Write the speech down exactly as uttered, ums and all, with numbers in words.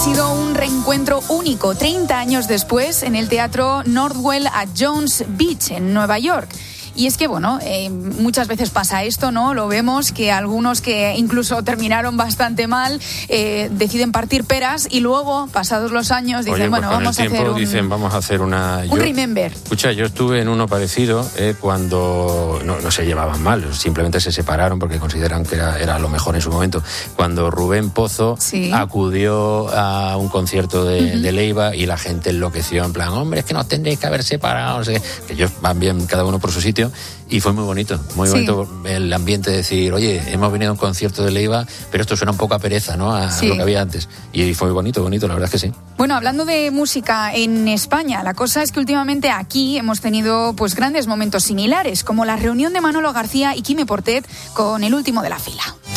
sido un reencuentro único, treinta años después, en el Teatro Northwell at Jones Beach, en Nueva York. Y es que, bueno, eh, muchas veces pasa esto, ¿no? Lo vemos, que algunos que incluso terminaron bastante mal eh, deciden partir peras y luego, pasados los años, dicen, Oye, pues bueno, con vamos el a tiempo hacer un... dicen, vamos a hacer una... Un yo, remember. Escucha, yo estuve en uno parecido eh, cuando no, no se llevaban mal, simplemente se separaron porque consideran que era, era lo mejor en su momento. Cuando Rubén Pozo sí. acudió a un concierto de, uh-huh. de Leiva y la gente enloqueció, en plan, hombre, es que nos tendréis que haber separado, no sé qué. Que ellos van bien cada uno por su sitio. Y fue muy bonito, muy sí. bonito el ambiente de decir, oye, hemos venido a un concierto de Leiva, pero esto suena un poco a pereza, ¿no? A sí. lo que había antes. Y fue muy bonito, bonito, la verdad es que sí. Bueno, hablando de música en España, la cosa es que últimamente aquí hemos tenido pues grandes momentos similares, como la reunión de Manolo García y Quimi Portet con El último de la fila.